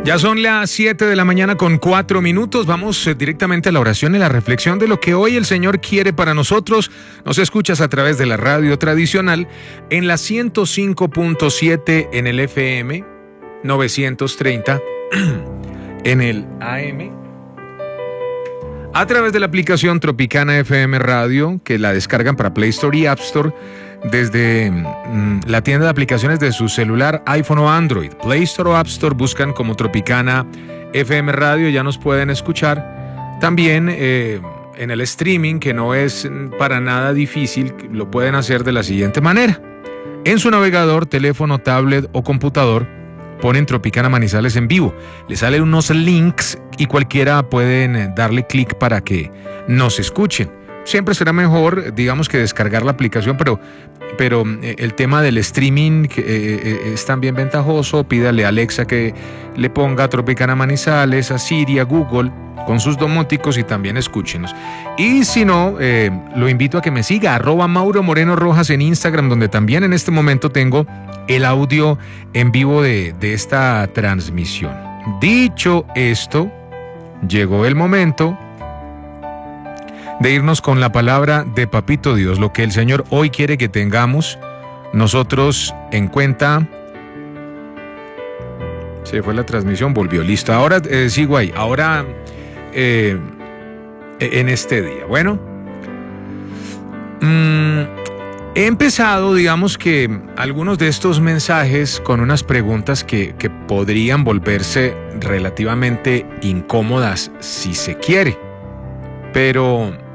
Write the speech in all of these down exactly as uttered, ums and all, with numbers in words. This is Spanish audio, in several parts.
Ya son las siete de la mañana con cuatro minutos. Vamos eh, directamente a la oración y la reflexión de lo que hoy el Señor quiere para nosotros. Nos escuchas a través de la radio tradicional en la ciento cinco punto siete en el F M, novecientos treinta en el A M, a través de la aplicación Tropicana F M Radio, que la descargan para Play Store y App Store desde mm, la tienda de aplicaciones de su celular, iPhone o Android. Play Store o App Store buscan como Tropicana F M Radio, ya nos pueden escuchar. También eh, en el streaming, que no es para nada difícil, lo pueden hacer de la siguiente manera. En su navegador, teléfono, tablet o computador, ponen Tropicana Manizales en vivo. Les salen unos links y cualquiera pueden darle clic para que nos escuchen. Siempre será mejor, digamos, que descargar la aplicación, pero, pero el tema del streaming que, eh, es también ventajoso. Pídale a Alexa que le ponga Tropicana Manizales, a Siri, a Google, con sus domóticos, y también escúchenos. Y si no, eh, lo invito a que me siga, arroba Mauro Moreno Rojas en Instagram, donde también en este momento tengo el audio en vivo de, de esta transmisión. Dicho esto, llegó el momento de irnos con la palabra de Papito Dios, lo que el Señor hoy quiere que tengamos nosotros en cuenta. Se fue la transmisión, volvió, listo. Ahora eh, sigo ahí, ahora eh, en este día. Bueno, mmm, he empezado, digamos que algunos de estos mensajes con unas preguntas que, que podrían volverse relativamente incómodas si se quiere, pero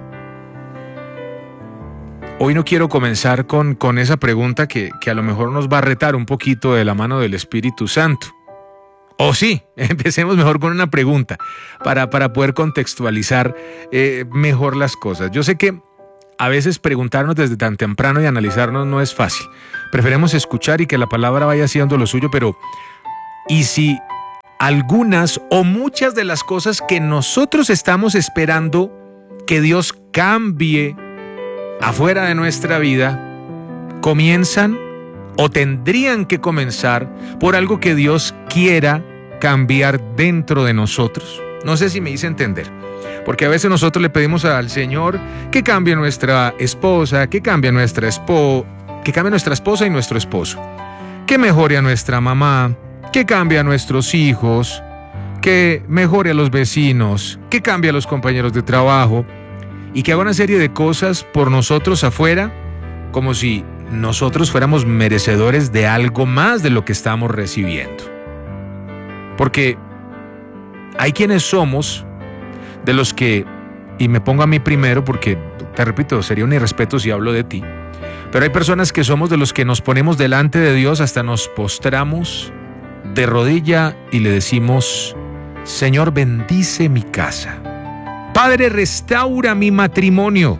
hoy no quiero comenzar con, con esa pregunta que, que a lo mejor nos va a retar un poquito de la mano del Espíritu Santo. O sí, empecemos mejor con una pregunta para, para poder contextualizar eh, mejor las cosas. Yo sé que a veces preguntarnos desde tan temprano y analizarnos no es fácil. Preferimos escuchar y que la palabra vaya haciendo lo suyo, pero ¿y si algunas o muchas de las cosas que nosotros estamos esperando que Dios cambie afuera de nuestra vida comienzan o tendrían que comenzar por algo que Dios quiera cambiar dentro de nosotros? No sé si me hice entender, porque a veces nosotros le pedimos al Señor que cambie nuestra esposa, que cambie nuestra espo, que cambie nuestra esposa y nuestro esposo, que mejore a nuestra mamá, que cambie a nuestros hijos, que mejore a los vecinos, que cambie a los compañeros de trabajo, y que haga una serie de cosas por nosotros afuera, como si nosotros fuéramos merecedores de algo más de lo que estamos recibiendo. Porque hay quienes somos de los que, y me pongo a mí primero porque, te repito, sería un irrespeto si hablo de ti, pero hay personas que somos de los que nos ponemos delante de Dios, hasta nos postramos de rodilla y le decimos: Señor, bendice mi casa. Padre, restaura mi matrimonio.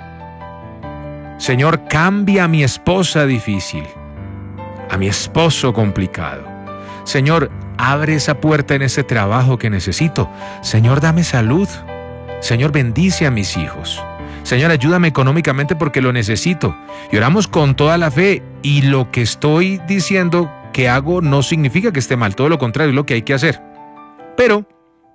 Señor, cambia a mi esposa difícil, a mi esposo complicado. Señor, abre esa puerta en ese trabajo que necesito. Señor, dame salud. Señor, bendice a mis hijos. Señor, ayúdame económicamente porque lo necesito. Y oramos con toda la fe, y lo que estoy diciendo que hago no significa que esté mal, todo lo contrario, es lo que hay que hacer. Pero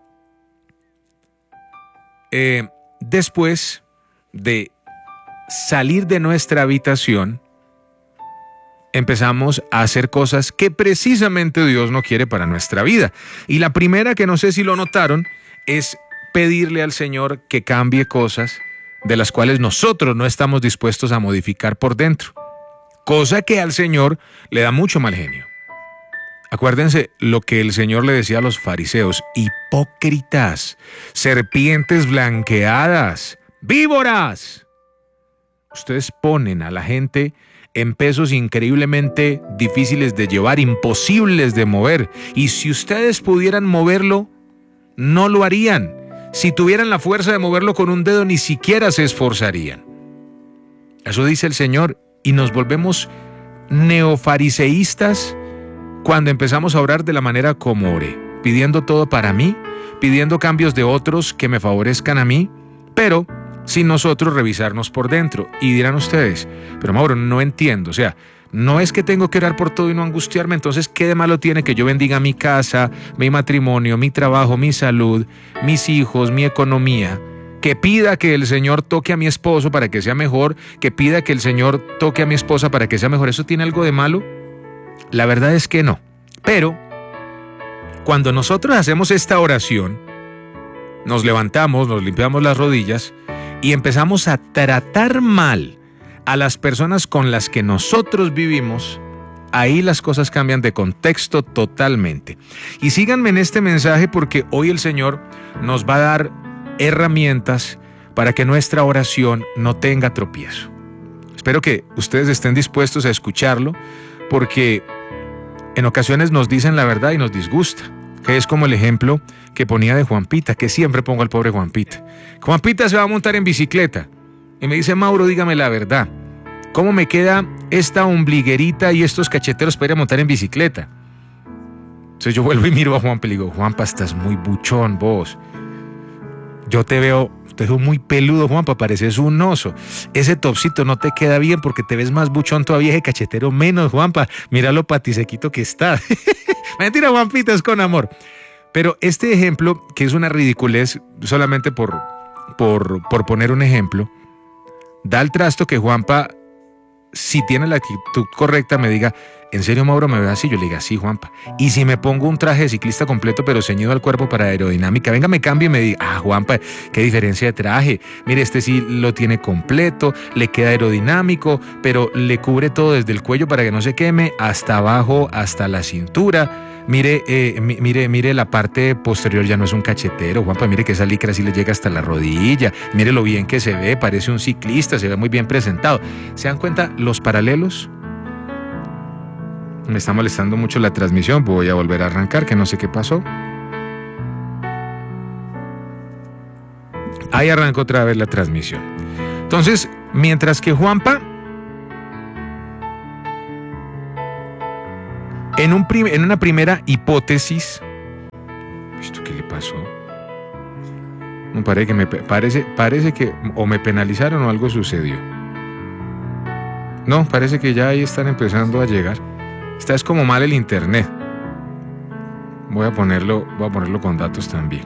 Eh, después de salir de nuestra habitación, empezamos a hacer cosas que precisamente Dios no quiere para nuestra vida. Y la primera, que no sé si lo notaron, es pedirle al Señor que cambie cosas de las cuales nosotros no estamos dispuestos a modificar por dentro. Cosa que al Señor le da mucho mal genio. Acuérdense lo que el Señor le decía a los fariseos: hipócritas, serpientes blanqueadas, víboras. Ustedes ponen a la gente en pesos increíblemente difíciles de llevar, imposibles de mover, y si ustedes pudieran moverlo, no lo harían. Si tuvieran la fuerza de moverlo con un dedo, ni siquiera se esforzarían. Eso dice el Señor, y nos volvemos neofariseístas cuando empezamos a orar de la manera como oré, pidiendo todo para mí, pidiendo cambios de otros que me favorezcan a mí, pero sin nosotros revisarnos por dentro. Y dirán ustedes: pero Mauro, no entiendo, o sea, No es que tengo que orar por todo y no angustiarme, entonces ¿qué de malo tiene que yo bendiga mi casa, mi matrimonio, mi trabajo, mi salud, mis hijos, mi economía? Que pida que el Señor toque a mi esposo para que sea mejor, que pida que el Señor toque a mi esposa para que sea mejor. ¿Eso tiene algo de malo? La verdad es que no. Pero cuando nosotros hacemos esta oración, nos levantamos, nos limpiamos las rodillas y empezamos a tratar mal a las personas con las que nosotros vivimos, ahí las cosas cambian de contexto totalmente. Y síganme en este mensaje porque hoy el Señor nos va a dar herramientas para que nuestra oración no tenga tropiezo. Espero que ustedes estén dispuestos a escucharlo porque en ocasiones nos dicen la verdad y nos disgusta, que es como el ejemplo que ponía de Juanpita, que siempre pongo al pobre Juanpita. Juanpita se va a montar en bicicleta y me dice: Mauro, dígame la verdad, ¿cómo me queda esta ombliguerita y estos cacheteros para ir a montar en bicicleta? Entonces yo vuelvo y miro a Juanpa y le digo: Juanpa, estás muy buchón vos. Yo te veo, te veo muy peludo, Juanpa, pareces un oso. Ese topsito no te queda bien porque te ves más buchón todavía, ese cachetero menos, Juanpa. Mira lo patisequito que está. Mentira, Juanpita, es con amor. Pero este ejemplo, que es una ridiculez, solamente por, por, por poner un ejemplo, da el trasto que Juanpa, si tiene la actitud correcta, me diga: ¿en serio, Mauro, me ve así? Yo le diga: sí, Juanpa. Y si me pongo un traje de ciclista completo pero ceñido al cuerpo para aerodinámica, venga, me cambio y me diga: ah, Juanpa, qué diferencia de traje. Mire, este sí lo tiene completo, le queda aerodinámico, pero le cubre todo desde el cuello para que no se queme, hasta abajo, hasta la cintura. Mire, eh, mire, mire, la parte posterior ya no es un cachetero, Juanpa, mire que esa licra sí le llega hasta la rodilla, mire lo bien que se ve, parece un ciclista, se ve muy bien presentado. ¿Se dan cuenta los paralelos? Me está molestando mucho la transmisión, voy a volver a arrancar, que no sé qué pasó. Ahí arrancó otra vez la transmisión. Entonces, mientras que Juanpa, en, un prim- en una primera hipótesis, ¿esto qué le pasó? No, parece que me, parece, parece que o me penalizaron o algo sucedió. No, parece que ya ahí están empezando a llegar. Está es como mal el internet. Voy a ponerlo, voy a ponerlo con datos también.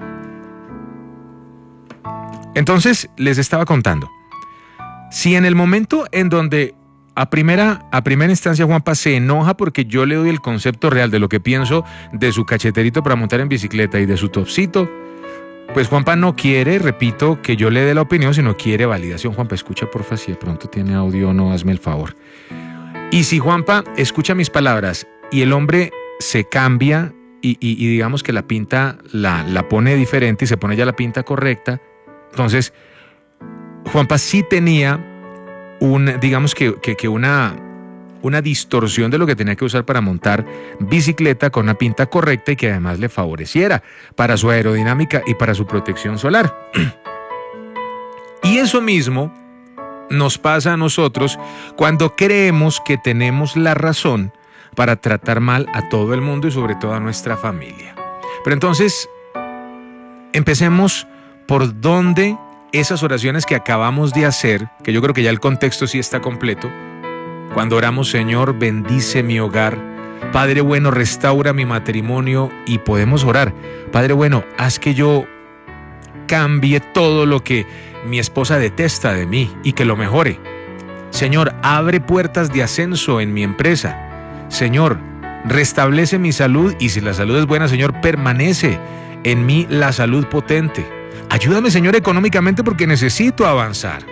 Entonces, les estaba contando. Si en el momento en donde a primera, a primera instancia Juanpa se enoja porque yo le doy el concepto real de lo que pienso de su cacheterito para montar en bicicleta y de su topsito, pues Juanpa no quiere, repito, que yo le dé la opinión, sino quiere validación. Juanpa, escucha porfa, si de pronto tiene audio o no, hazme el favor. Y si Juanpa escucha mis palabras y el hombre se cambia y, y, y digamos que la pinta la, la pone diferente y se pone ya la pinta correcta, entonces Juanpa sí tenía un, digamos que, que, que una, una distorsión de lo que tenía que usar para montar bicicleta con una pinta correcta y que además le favoreciera para su aerodinámica y para su protección solar. Y eso mismo nos pasa a nosotros cuando creemos que tenemos la razón para tratar mal a todo el mundo y sobre todo a nuestra familia. Pero entonces, empecemos por dónde esas oraciones que acabamos de hacer, que yo creo que ya el contexto sí está completo, cuando oramos: Señor, bendice mi hogar, Padre bueno, restaura mi matrimonio, y podemos orar: Padre bueno, haz que yo cambie todo lo que mi esposa detesta de mí y que lo mejore. Señor, abre puertas de ascenso en mi empresa. Señor, restablece mi salud, y si la salud es buena, Señor, permanece en mí la salud potente. Ayúdame, Señor, económicamente porque necesito avanzar.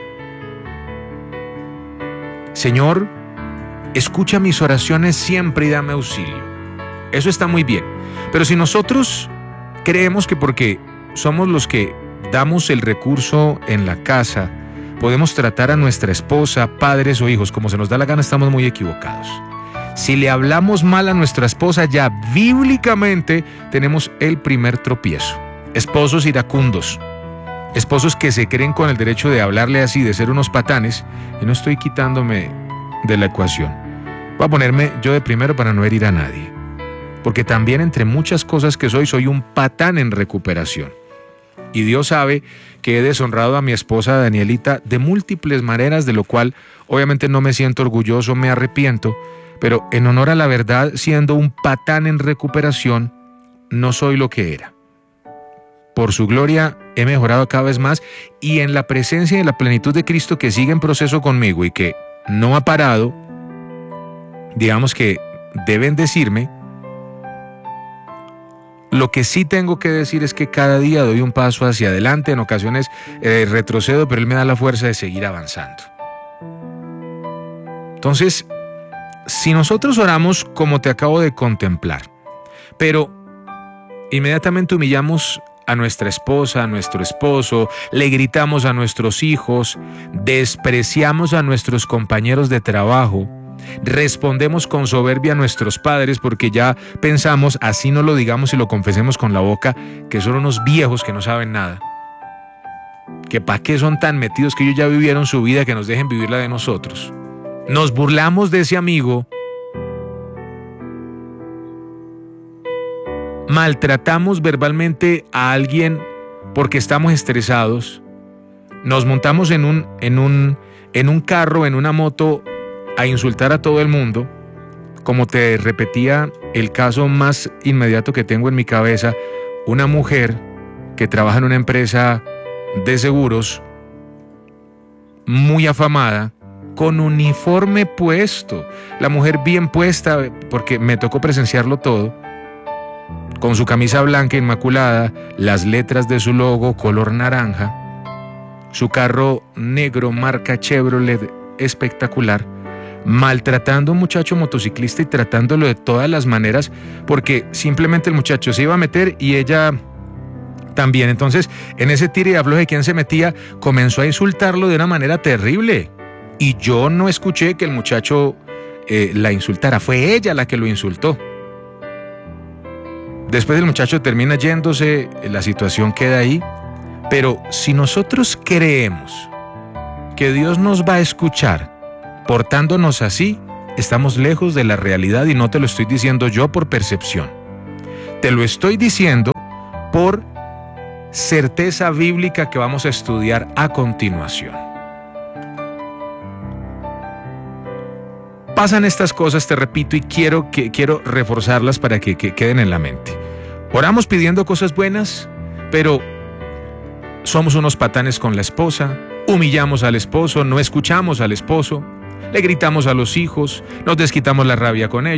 Señor, escucha mis oraciones siempre y dame auxilio. Eso está muy bien. Pero si nosotros creemos que porque somos los que damos el recurso en la casa, podemos tratar a nuestra esposa, padres o hijos como se nos da la gana, estamos muy equivocados. Si le hablamos mal a nuestra esposa, ya bíblicamente tenemos el primer tropiezo. Esposos iracundos, esposos que se creen con el derecho de hablarle así, de ser unos patanes, y no estoy quitándome de la ecuación. Voy a ponerme yo de primero para no herir a nadie, porque también entre muchas cosas que soy, soy un patán en recuperación. Y Dios sabe que he deshonrado a mi esposa Danielita de múltiples maneras, de lo cual obviamente no me siento orgulloso, me arrepiento, pero en honor a la verdad, siendo un patán en recuperación, no soy lo que era. Por su gloria he mejorado cada vez más, y en la presencia y la plenitud de Cristo, que sigue en proceso conmigo y que no ha parado, digamos que deben decirme, lo que sí tengo que decir es que cada día doy un paso hacia adelante, en ocasiones eh, retrocedo, pero Él me da la fuerza de seguir avanzando. Entonces, si nosotros oramos como te acabo de contemplar, pero inmediatamente humillamos a nuestra esposa, a nuestro esposo, le gritamos a nuestros hijos, despreciamos a nuestros compañeros de trabajo, respondemos con soberbia a nuestros padres porque ya pensamos, así no lo digamos y lo confesemos con la boca, que son unos viejos que no saben nada, que para qué son tan metidos, que ellos ya vivieron su vida, que nos dejen vivir la de nosotros. Nos burlamos de ese amigo, maltratamos verbalmente a alguien porque estamos estresados, nos montamos en un, en un, en un carro, en una moto, a insultar a todo el mundo. Como te repetía, el caso más inmediato que tengo en mi cabeza, una mujer que trabaja en una empresa de seguros muy afamada, con uniforme puesto, la mujer bien puesta, porque me tocó presenciarlo todo, con su camisa blanca inmaculada, las letras de su logo color naranja, su carro negro marca Chevrolet espectacular, maltratando a un muchacho motociclista y tratándolo de todas las maneras, porque simplemente el muchacho se iba a meter y ella también. Entonces, en ese tire y afloje de quién se metía, comenzó a insultarlo de una manera terrible. Y yo no escuché que el muchacho eh, la insultara, fue ella la que lo insultó. Después el muchacho termina yéndose, la situación queda ahí. Pero si nosotros creemos que Dios nos va a escuchar portándonos así, estamos lejos de la realidad, y no te lo estoy diciendo yo por percepción. Te lo estoy diciendo por certeza bíblica que vamos a estudiar a continuación. Pasan estas cosas, te repito, y quiero, que, quiero reforzarlas para que, que queden en la mente. Oramos pidiendo cosas buenas, pero somos unos patanes con la esposa, humillamos al esposo, no escuchamos al esposo, le gritamos a los hijos, nos desquitamos la rabia con ellos.